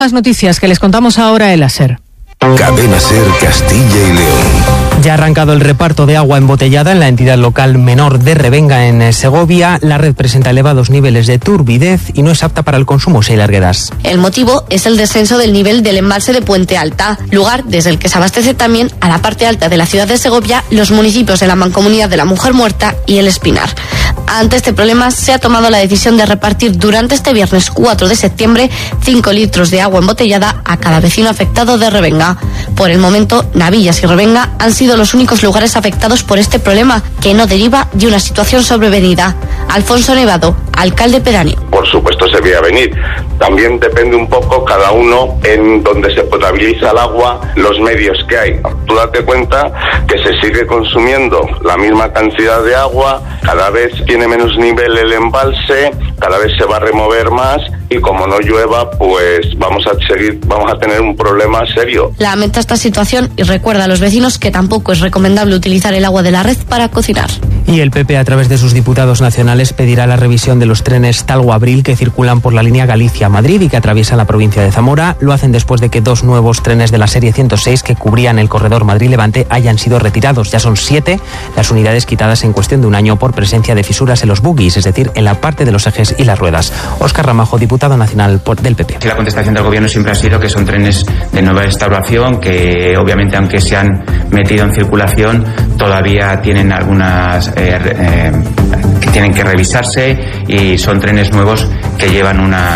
Las noticias que les contamos ahora en la SER. Cadena SER Castilla y León. Ya ha arrancado el reparto de agua embotellada en la entidad local menor de Revenga, en Segovia. La red presenta elevados niveles de turbidez y no es apta para el consumo, Sheila Arguedas. El motivo es el descenso del nivel del embalse de Puente Alta, lugar desde el que se abastece también a la parte alta de la ciudad de Segovia, los municipios de la Mancomunidad de la Mujer Muerta y El Espinar. Ante este problema se ha tomado la decisión de repartir durante este viernes 4 de septiembre 5 litros de agua embotellada a cada vecino afectado de Revenga. Por el momento, Navillas y Revenga han sido los únicos lugares afectados por este problema, que no deriva de una situación sobrevenida. Alfonso Nevado, alcalde pedáneo. Por supuesto se veía venir. También depende un poco cada uno en donde se potabiliza el agua, los medios que hay. Tú date cuenta que se sigue consumiendo la misma cantidad de agua, cada vez tiene menos nivel el embalse, cada vez se va a remover más y como no llueva, pues vamos a tener un problema serio. Lamenta esta situación y recuerda a los vecinos que tampoco es recomendable utilizar el agua de la red para cocinar. Y el PP, a través de sus diputados nacionales, pedirá la revisión de los trenes Talgo-Abril que circulan por la línea Galicia-Madrid y que atraviesan la provincia de Zamora. Lo hacen después de que 2 nuevos trenes de la serie 106 que cubrían el corredor Madrid-Levante hayan sido retirados. Ya son 7 las unidades quitadas en cuestión de un año por presencia de fisuras en los bogies, es decir, en la parte de los ejes y las ruedas. Óscar Ramajo, diputado nacional del PP. La contestación del gobierno siempre ha sido que son trenes de nueva instauración, que obviamente aunque se han metido en circulación todavía tienen algunas que tienen que revisarse y son trenes nuevos que llevan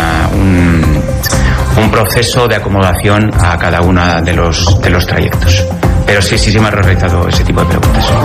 un proceso de acomodación a cada uno de los trayectos. Pero sí me han realizado ese tipo de preguntas.